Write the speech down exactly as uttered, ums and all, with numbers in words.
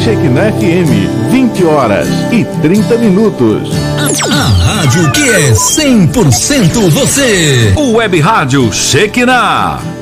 Shekinah F M, vinte horas e trinta minutos. A rádio que é cem por cento você. O Web Rádio Shekinah.